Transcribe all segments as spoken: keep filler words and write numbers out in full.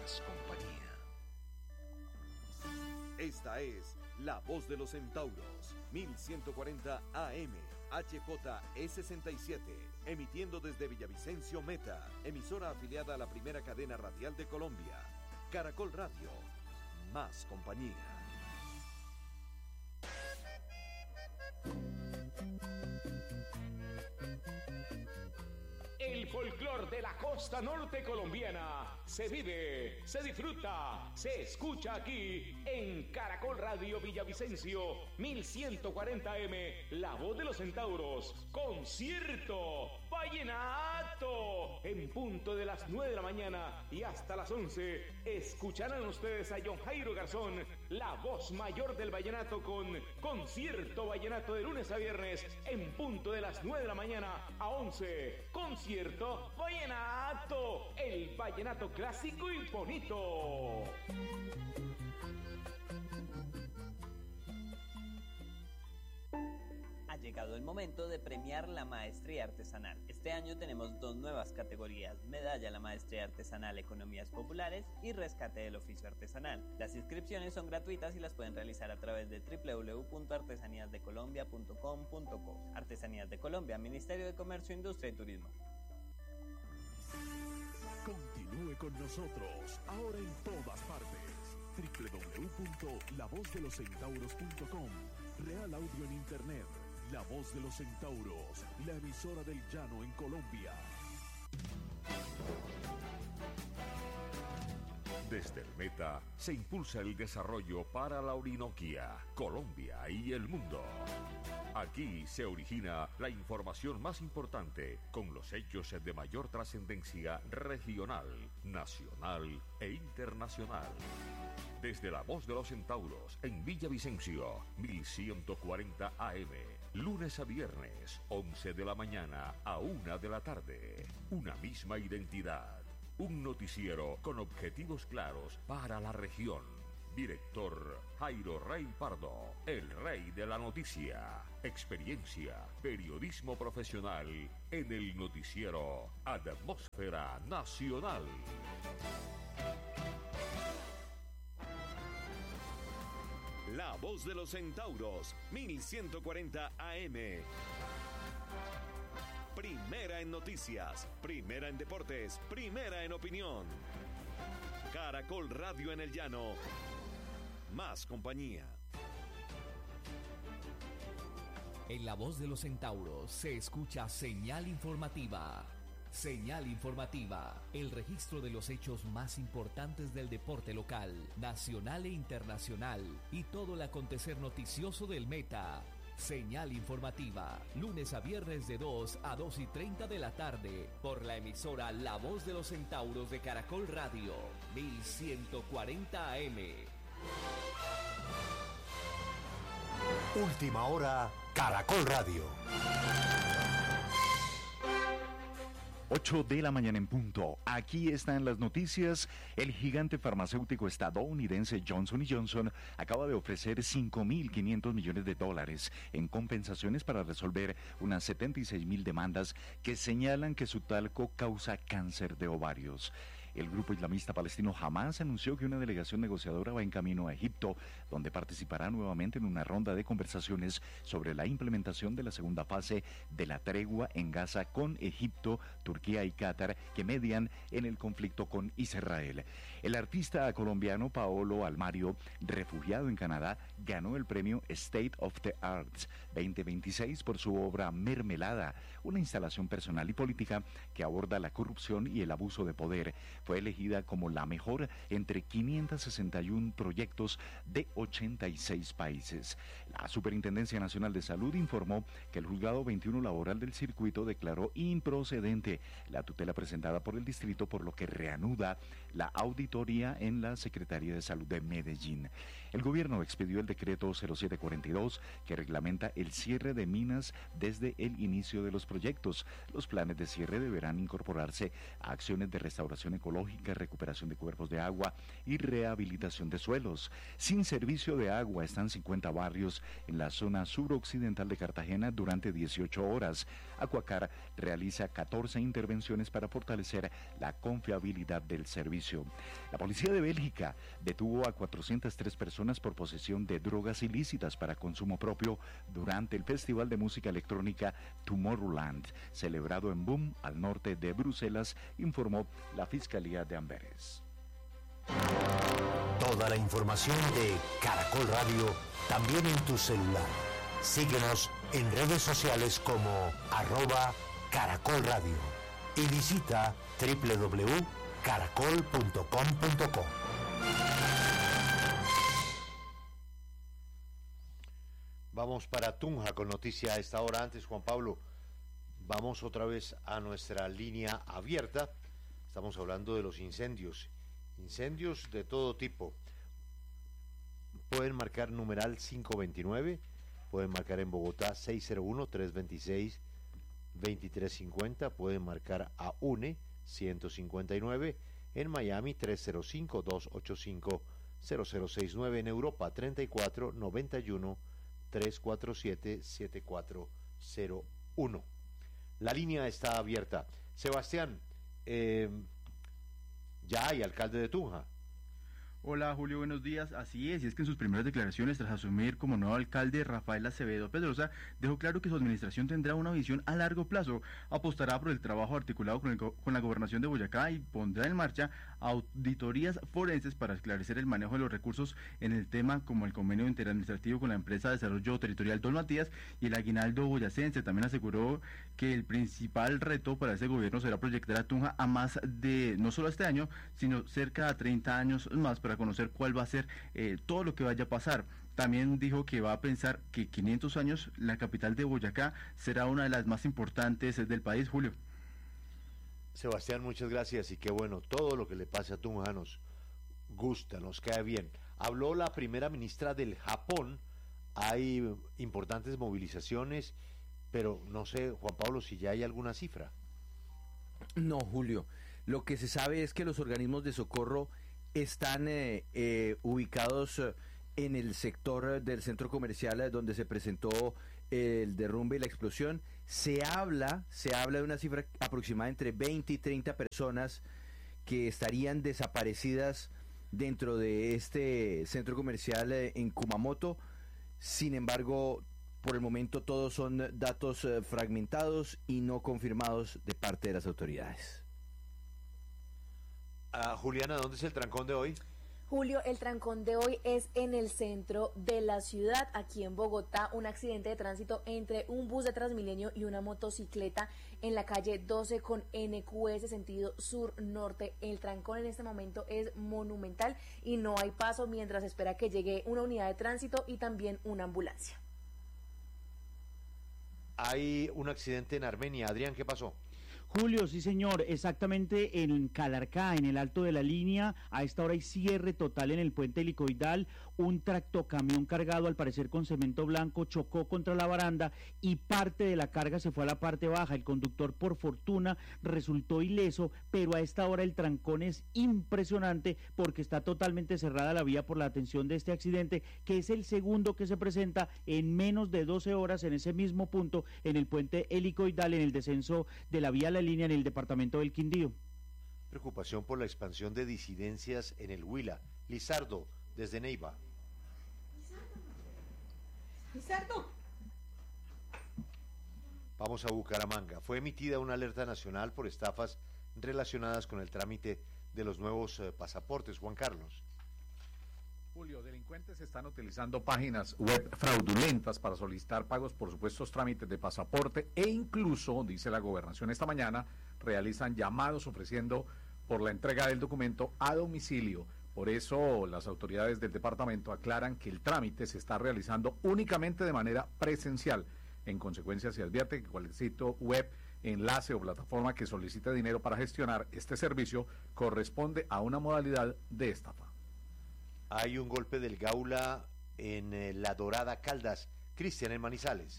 más compañía. Esta es La Voz de los Centauros, mil ciento cuarenta A M, H J E sesenta y siete, emitiendo desde Villavicencio Meta, emisora afiliada a la primera cadena radial de Colombia. Caracol Radio, más compañía. El folclor de la costa norte colombiana se vive, se disfruta, se escucha aquí en Caracol Radio Villavicencio mil ciento cuarenta M, La Voz de los Centauros, concierto vallenato en punto de las nueve de la mañana y hasta las once. Escucharán ustedes a John Jairo Garzón, la voz mayor del vallenato, con concierto vallenato de lunes a viernes en punto de las nueve de la mañana a once. Concierto vallenato, el vallenato clásico y bonito. Ha llegado el momento de premiar la maestría artesanal. Este año tenemos dos nuevas categorías: medalla a la maestría artesanal Economías Populares y rescate del oficio artesanal. Las inscripciones son gratuitas y las pueden realizar a través de doble u doble u doble u punto artesanías de colombia punto com punto co. Artesanías de Colombia, Ministerio de Comercio, Industria y Turismo. Continúe con nosotros, ahora en todas partes. doble u doble u doble u punto la voz de los centauros punto com. Real Audio en Internet. La Voz de los Centauros, la emisora del llano en Colombia. Desde el Meta se impulsa el desarrollo para la Orinoquia, Colombia y el mundo. Aquí se origina la información más importante con los hechos de mayor trascendencia regional, nacional e internacional. Desde La Voz de los Centauros en Villavicencio, mil ciento cuarenta A M, lunes a viernes, once de la mañana a una de la tarde. Una misma identidad. Un noticiero con objetivos claros para la región. Director Jairo Rey Pardo, el rey de la noticia. Experiencia, periodismo profesional en el noticiero Atmósfera Nacional. La Voz de los Centauros, mil ciento cuarenta A M. Primera en noticias, primera en deportes, primera en opinión. Caracol Radio en el llano. Más compañía. En La Voz de los Centauros se escucha señal informativa. Señal informativa, el registro de los hechos más importantes del deporte local, nacional e internacional y todo el acontecer noticioso del Meta. Señal informativa, lunes a viernes de dos a dos y treinta de la tarde, por la emisora La Voz de los Centauros de Caracol Radio, mil ciento cuarenta A M. Última hora, Caracol Radio. ocho de la mañana en punto. Aquí están las noticias. El gigante farmacéutico estadounidense Johnson y Johnson acaba de ofrecer cinco mil quinientos millones de dólares en compensaciones para resolver unas setenta y seis mil demandas que señalan que su talco causa cáncer de ovarios. El grupo islamista palestino Hamas anunció que una delegación negociadora va en camino a Egipto, donde participará nuevamente en una ronda de conversaciones sobre la implementación de la segunda fase de la tregua en Gaza con Egipto, Turquía y Qatar, que median en el conflicto con Israel. El artista colombiano Paolo Almario, refugiado en Canadá, ganó el premio State of the Arts veinte veintiséis por su obra Mermelada, una instalación personal y política que aborda la corrupción y el abuso de poder. Fue elegida como la mejor entre quinientos sesenta y uno proyectos de ochenta y seis países. La Superintendencia Nacional de Salud informó que el Juzgado veintiuno Laboral del Circuito declaró improcedente la tutela presentada por el distrito, por lo que reanuda la auditoría en la Secretaría de Salud de Medellín. El gobierno expidió el decreto cero siete cuarenta y dos que reglamenta el cierre de minas desde el inicio de los proyectos. Los planes de cierre deberán incorporarse a acciones de restauración ecológica hidrológica, recuperación de cuerpos de agua y rehabilitación de suelos. Sin servicio de agua están cincuenta barrios en la zona suroccidental de Cartagena durante dieciocho horas. Acuacar realiza catorce intervenciones para fortalecer la confiabilidad del servicio. La policía de Bélgica detuvo a cuatrocientas tres personas por posesión de drogas ilícitas para consumo propio durante el Festival de Música Electrónica Tomorrowland, celebrado en Boom, al norte de Bruselas, informó la Fiscalía de Amberes. Toda la información de Caracol Radio también en tu celular. Síguenos en redes sociales como arroba Caracol Radio y visita doble u doble u doble u punto caracol punto com punto co. Vamos para Tunja con noticia a esta hora. Antes, Juan Pablo, vamos otra vez a nuestra línea abierta. Estamos hablando de los incendios. Incendios de todo tipo. Pueden marcar numeral cinco veintinueve, pueden marcar en Bogotá seis cero uno, tres dos seis, dos tres cinco cero, pueden marcar a UNE ciento cincuenta y nueve, en Miami tres cero cinco, dos ocho cinco, cero cero seis nueve, en Europa treinta y cuatro, noventa y uno, tres cuatro siete, siete cuatro cero uno. La línea está abierta. Sebastián, eh, ya hay alcalde de Tunja. Hola Julio, buenos días. Así es, y es que en sus primeras declaraciones tras asumir como nuevo alcalde, Rafael Acevedo Pedrosa dejó claro que su administración tendrá una visión a largo plazo, apostará por el trabajo articulado con, el, con la gobernación de Boyacá y pondrá en marcha auditorías forenses para esclarecer el manejo de los recursos en el tema como el convenio interadministrativo con la empresa de desarrollo territorial Don Matías y el aguinaldo boyacense. También aseguró que el principal reto para ese gobierno será proyectar a Tunja a más de, no solo este año, sino cerca de treinta años más para conocer cuál va a ser eh, todo lo que vaya a pasar. También dijo que va a pensar que quinientos años la capital de Boyacá será una de las más importantes del país, Julio. Sebastián, muchas gracias y qué bueno, todo lo que le pase a Tunja nos gusta, nos cae bien. Habló la primera ministra del Japón, hay importantes movilizaciones, pero no sé, Juan Pablo, si ya hay alguna cifra. No, Julio, lo que se sabe es que los organismos de socorro están eh, eh, ubicados en el sector del centro comercial eh, donde se presentó eh, el derrumbe y la explosión. Se habla, se habla de una cifra aproximada entre veinte y treinta personas que estarían desaparecidas dentro de este centro comercial eh, en Kumamoto. Sin embargo, por el momento todos son datos eh, fragmentados y no confirmados de parte de las autoridades. Uh, Juliana, ¿dónde es el trancón de hoy? Julio, el trancón de hoy es en el centro de la ciudad, aquí en Bogotá, un accidente de tránsito entre un bus de Transmilenio y una motocicleta en la calle doce con N Q S sentido sur-norte. El trancón en este momento es monumental y no hay paso mientras espera que llegue una unidad de tránsito y también una ambulancia. Hay un accidente en Armenia. Adrián, ¿qué pasó? Julio, sí señor, exactamente en Calarcá, en el alto de la línea, a esta hora hay cierre total en el puente helicoidal, un tractocamión cargado al parecer con cemento blanco chocó contra la baranda y parte de la carga se fue a la parte baja, el conductor por fortuna resultó ileso, pero a esta hora el trancón es impresionante porque está totalmente cerrada la vía por la atención de este accidente, que es el segundo que se presenta en menos de doce horas en ese mismo punto, en el puente helicoidal, en el descenso de la vía La Línea en el departamento del Quindío. Preocupación por la expansión de disidencias en el Huila. Lizardo, desde Neiva. Lizardo. Vamos a Bucaramanga. Fue emitida una alerta nacional por estafas relacionadas con el trámite de los nuevos eh, pasaportes. Juan Carlos. Julio, delincuentes están utilizando páginas web fraudulentas para solicitar pagos por supuestos trámites de pasaporte e incluso, dice la gobernación esta mañana, realizan llamados ofreciendo por la entrega del documento a domicilio. Por eso las autoridades del departamento aclaran que el trámite se está realizando únicamente de manera presencial. En consecuencia, se advierte que cualquier sitio web, enlace o plataforma que solicite dinero para gestionar este servicio corresponde a una modalidad de estafa. Hay un golpe del Gaula en eh, La Dorada, Caldas. Cristian, en Manizales.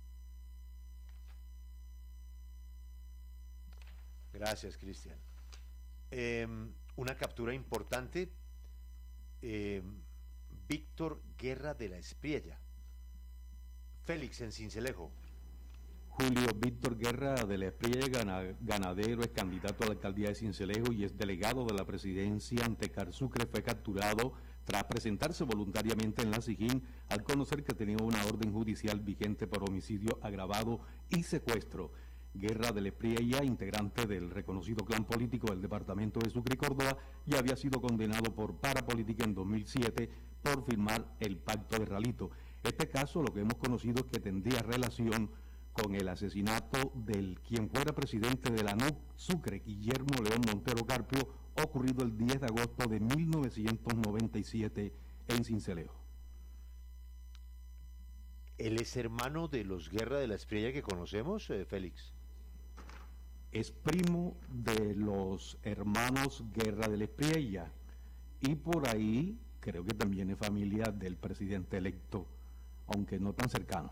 Gracias, Cristian. Eh, una captura importante, eh, Víctor Guerra de la Espriella. Félix, en Sincelejo. Julio Víctor Guerra de la Espriella, ganadero, es candidato a la alcaldía de Sincelejo y es delegado de la presidencia ante Carsucre, fue capturado tras presentarse voluntariamente en la Sijín al conocer que tenía una orden judicial vigente por homicidio agravado y secuestro. Guerra de la Espriella, integrante del reconocido clan político del departamento de Sucre y Córdoba, ya había sido condenado por parapolítica en dos mil siete por firmar el Pacto de Ralito. Este caso, lo que hemos conocido es que tendría relación con el asesinato del quien fuera presidente de la N U C Sucre, Guillermo León Montero Carpio, ocurrido el diez de agosto de mil novecientos noventa y siete en Sincelejo. ¿Él es hermano de los Guerra de la Espriella que conocemos, eh, Félix? Es primo de los hermanos Guerra de la Espriella y por ahí creo que también es familia del presidente electo, aunque no tan cercano.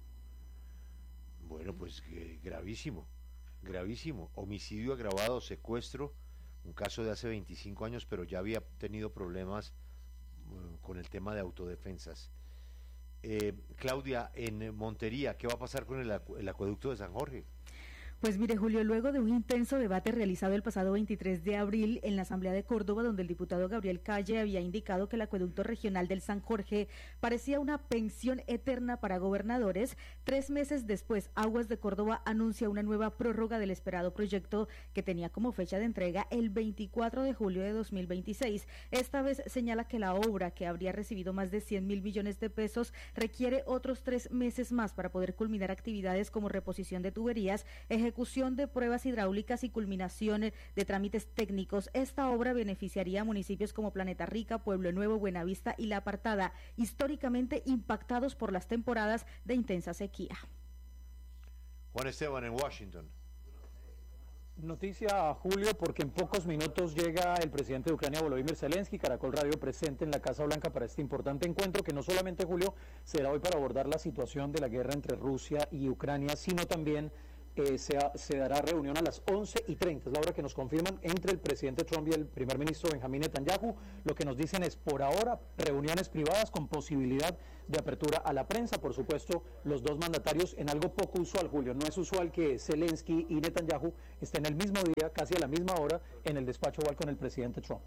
Bueno, pues eh, gravísimo, gravísimo. Homicidio agravado, secuestro, un caso de hace veinticinco años, pero ya había tenido problemas uh, con el tema de autodefensas. Eh, Claudia, en Montería, ¿qué va a pasar con el, acu- el acueducto de San Jorge? Pues mire, Julio, luego de un intenso debate realizado el pasado veintitrés de abril en la Asamblea de Córdoba, donde el diputado Gabriel Calle había indicado que el acueducto regional del San Jorge parecía una pensión eterna para gobernadores, tres meses después, Aguas de Córdoba anuncia una nueva prórroga del esperado proyecto que tenía como fecha de entrega el veinticuatro de julio de dos mil veintiséis. Esta vez señala que la obra, que habría recibido más de cien mil millones de pesos, requiere otros tres meses más para poder culminar actividades como reposición de tuberías, ejecución de pruebas hidráulicas y culminación de trámites técnicos. Esta obra beneficiaría a municipios como Planeta Rica, Pueblo Nuevo, Buenavista y La Apartada, históricamente impactados por las temporadas de intensa sequía. Juan Esteban, en Washington. Noticia, Julio, porque en pocos minutos llega el presidente de Ucrania, Volodymyr Zelensky. Caracol Radio presente en la Casa Blanca para este importante encuentro, que no solamente, Julio, será hoy para abordar la situación de la guerra entre Rusia y Ucrania, sino también Eh, se, se dará reunión a las once y treinta, es la hora que nos confirman, entre el presidente Trump y el primer ministro Benjamín Netanyahu. Lo que nos dicen es, por ahora, reuniones privadas con posibilidad de apertura a la prensa. Por supuesto, los dos mandatarios en algo poco usual, Julio. No es usual que Zelensky y Netanyahu estén el mismo día, casi a la misma hora, en el despacho oval con el presidente Trump.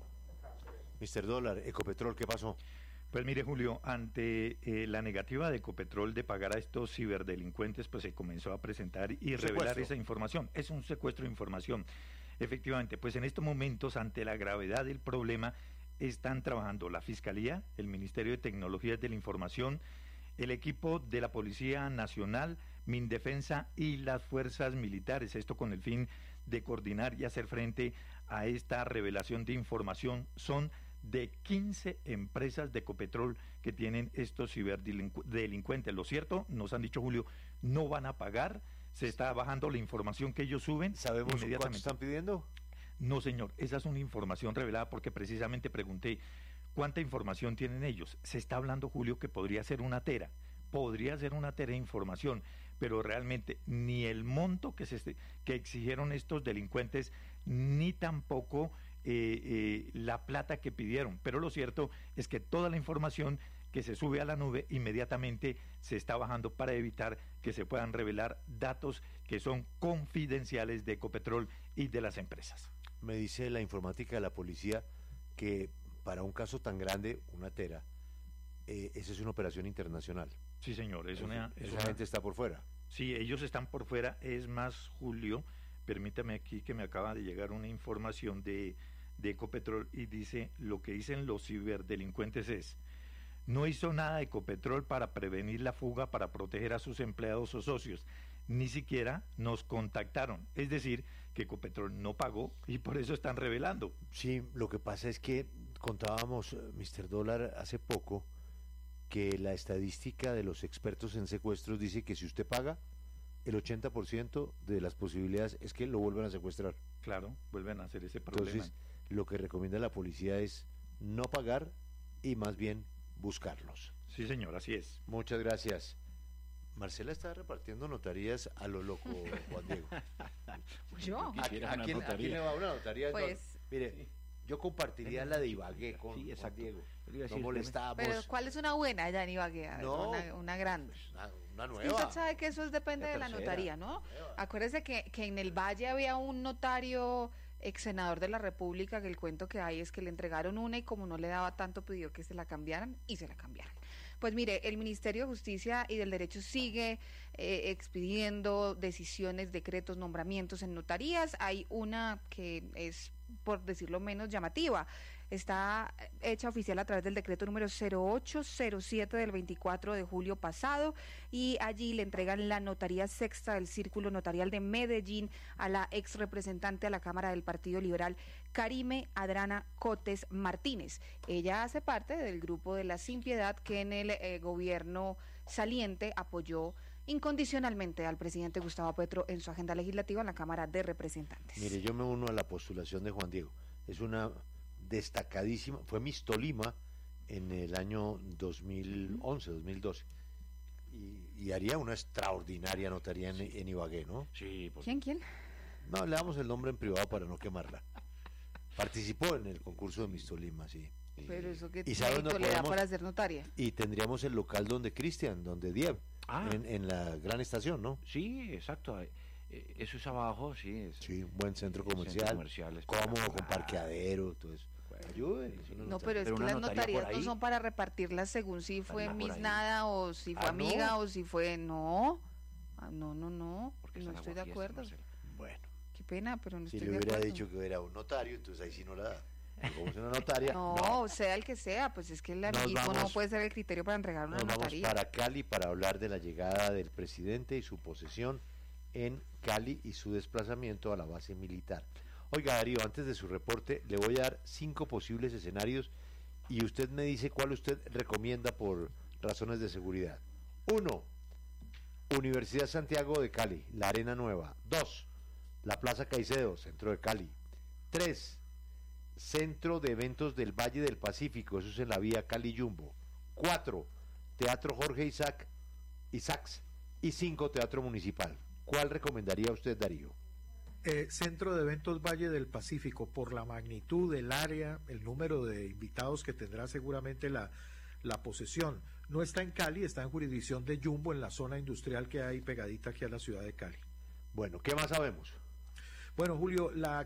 mister Dólar, Ecopetrol, ¿qué pasó? Pues mire, Julio, ante eh, la negativa de Ecopetrol de pagar a estos ciberdelincuentes, pues se comenzó a presentar y revelar esa información. Es un secuestro de información. Efectivamente, pues en estos momentos, ante la gravedad del problema, están trabajando la Fiscalía, el Ministerio de Tecnologías de la Información, el equipo de la Policía Nacional, Mindefensa y las fuerzas militares. Esto con el fin de coordinar y hacer frente a esta revelación de información. Son de quince empresas de Ecopetrol que tienen estos ciberdelincuentes. Lo cierto, nos han dicho, Julio, no van a pagar, se está bajando la información que ellos suben. ¿Sabemos cuánto están pidiendo? No, señor, esa es una información revelada porque precisamente pregunté cuánta información tienen ellos. Se está hablando, Julio, que podría ser una tera, podría ser una tera de información, pero realmente ni el monto que, se, que exigieron estos delincuentes, ni tampoco Eh, eh, la plata que pidieron, pero lo cierto es que toda la información que se sube a la nube inmediatamente se está bajando para evitar que se puedan revelar datos que son confidenciales de Ecopetrol y de las empresas. Me dice la informática de la policía que para un caso tan grande, una tera, eh, esa es una operación internacional. Sí, señor, es una... Es esa una, gente está por fuera. Sí, ellos están por fuera, es más, Julio, permítame aquí que me acaba de llegar una información de de Ecopetrol y dice, lo que dicen los ciberdelincuentes es, no hizo nada Ecopetrol para prevenir la fuga, para proteger a sus empleados o socios, ni siquiera nos contactaron, es decir, que Ecopetrol no pagó y por eso están revelando. Sí, lo que pasa es que contábamos, mister Dólar, hace poco, que la estadística de los expertos en secuestros dice que si usted paga, el ochenta por ciento de las posibilidades es que lo vuelvan a secuestrar. Claro, vuelven a hacer ese problema. Entonces, lo que recomienda la policía es no pagar y más bien buscarlos. Sí, señor, así es. Muchas gracias. Marcela está repartiendo notarías a lo loco, Juan Diego. ¿Yo? ¿A, a, quién, ¿A quién le va una notaría? Pues Mire, yo compartiría la de Ibagué con, sí, con Diego. No molestamos. Pero ¿cuál es una buena allá en Ibagué? No, una, una grande. Una, una nueva. Y usted sabe que eso es, depende la de la notaría, ¿no? Acuérdese que, que en el Valle había un notario ex senador de la República, que el cuento que hay es que le entregaron una y como no le daba tanto pidió que se la cambiaran y se la cambiaron. Pues mire, el Ministerio de Justicia y del Derecho sigue eh, expidiendo decisiones, decretos, nombramientos en notarías. Hay una que es, por decirlo menos, llamativa. Está hecha oficial a través del decreto número cero ocho cero siete del veinticuatro de julio pasado, y allí le entregan la notaría sexta del Círculo Notarial de Medellín a la ex representante a la Cámara del Partido Liberal, Karime Adrana Cotes Martínez. Ella hace parte del grupo de la Sin Piedad que en el eh, gobierno saliente apoyó incondicionalmente al presidente Gustavo Petro en su agenda legislativa en la Cámara de Representantes. Mire, yo me uno a la postulación de Juan Diego. Es una destacadísima, fue Miss Tolima en el año dos mil once, dos mil doce, y, y haría una extraordinaria notaría en, en Ibagué, ¿no? Sí. Por... ¿Quién, quién? No, le damos el nombre en privado para no quemarla. Participó en el concurso de Miss Tolima, sí. Pero eso que y sabe dónde le da para ser notaria. Y tendríamos el local donde Cristian, donde Diev, ah. en, en la gran estación, ¿no? Sí, exacto. Eso es abajo, sí. Es, sí, un buen centro comercial, centro comercial cómodo, con parqueadero, todo eso. Ayuden, no, pero es pero que las notarías no son para repartirlas según si fue Miss Nada o si fue ah, amiga ¿no? o si fue no. Ah, no, no, no, no estoy de acuerdo. Bueno. Qué pena, pero no si estoy de acuerdo. Si le hubiera dicho que era un notario, entonces ahí sí no la da. Como es una notaria. no, no, sea el que sea, pues es que el amiguismo no puede ser el criterio para entregar una nos notaría. Vamos para Cali para hablar de la llegada del presidente y su posesión en Cali y su desplazamiento a la base militar. Oiga, Darío, antes de su reporte, le voy a dar cinco posibles escenarios y usted me dice cuál usted recomienda por razones de seguridad. Uno, Universidad Santiago de Cali, la Arena Nueva. Dos, la Plaza Caicedo, centro de Cali. Tres, Centro de Eventos del Valle del Pacífico, eso es en la vía Cali-Yumbo. Cuatro, Teatro Jorge Isaac, Isaacs. Y cinco, Teatro Municipal. ¿Cuál recomendaría usted, Darío? Eh, Centro de Eventos Valle del Pacífico, por la magnitud del área, el número de invitados que tendrá seguramente la, la posesión. No está en Cali, está en jurisdicción de Yumbo, en la zona industrial que hay pegadita aquí a la ciudad de Cali. Bueno, ¿qué más sabemos? Bueno, Julio, la